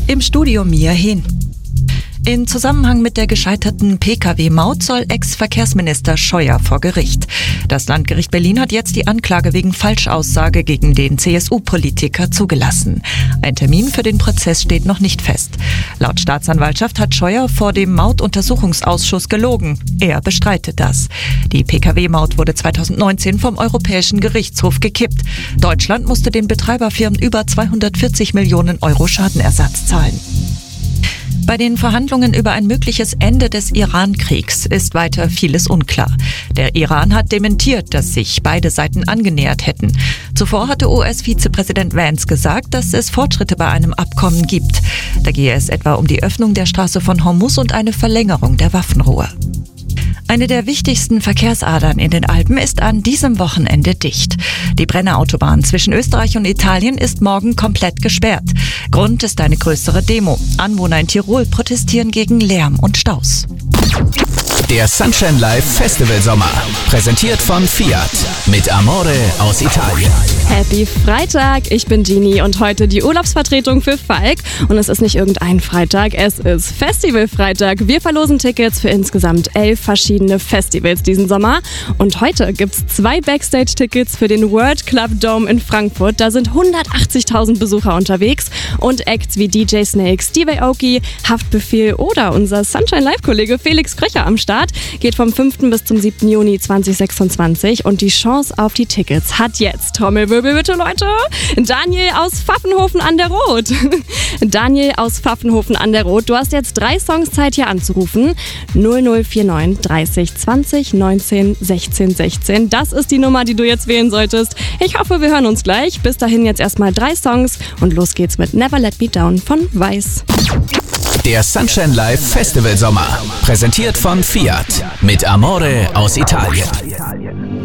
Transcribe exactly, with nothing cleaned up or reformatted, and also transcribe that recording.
Im Studio Mia Hehn. In Zusammenhang mit der gescheiterten P K W-Maut soll Ex-Verkehrsminister Scheuer vor Gericht. Das Landgericht Berlin hat jetzt die Anklage wegen Falschaussage gegen den C S U-Politiker zugelassen. Ein Termin für den Prozess steht noch nicht fest. Laut Staatsanwaltschaft hat Scheuer vor dem Mautuntersuchungsausschuss gelogen. Er bestreitet das. Die P K W-Maut wurde zweitausendneunzehn vom Europäischen Gerichtshof gekippt. Deutschland musste den Betreiberfirmen über zweihundertvierzig Millionen Euro Schadenersatz zahlen. Bei den Verhandlungen über ein mögliches Ende des Iran-Kriegs ist weiter vieles unklar. Der Iran hat dementiert, dass sich beide Seiten angenähert hätten. Zuvor hatte U S-Vizepräsident Vance gesagt, dass es Fortschritte bei einem Abkommen gibt. Da gehe es etwa um die Öffnung der Straße von Hormuz und eine Verlängerung der Waffenruhe. Eine der wichtigsten Verkehrsadern in den Alpen ist an diesem Wochenende dicht. Die Brennerautobahn zwischen Österreich und Italien ist morgen komplett gesperrt. Grund ist eine größere Demo. Anwohner in Tirol protestieren gegen Lärm und Staus. Der Sunshine Live Festival Sommer, präsentiert von Fiat mit Amore aus Italien. Happy Freitag, ich bin Gini und heute die Urlaubsvertretung für Falk. Und es ist nicht irgendein Freitag, es ist Festivalfreitag. Wir verlosen Tickets für insgesamt elf verschiedene Festivals diesen Sommer. Und heute gibt's zwei Backstage-Tickets für den World Club Dome in Frankfurt. Da sind hundertachtzigtausend Besucher unterwegs und Acts wie D J Snake, Steve Aoki, Haftbefehl oder unser Sunshine Live-Kollege Felix Kröcher am Start. Geht vom fünften bis zum siebten Juni zweitausendsechsundzwanzig und die Chance auf die Tickets hat jetzt, Trommelwirbel bitte Leute, Daniel aus Pfaffenhofen an der Rot. Daniel aus Pfaffenhofen an der Rot, du hast jetzt drei Songs Zeit hier anzurufen. null null vier neun dreißig zwanzig neunzehn sechzehn sechzehn, das ist die Nummer, die du jetzt wählen solltest. Ich hoffe, wir hören uns gleich. Bis dahin jetzt erstmal drei Songs und los geht's mit Never Let Me Down von Weiß. Der Sunshine Live Festival Sommer, präsentiert von Fiat mit Amore aus Italien.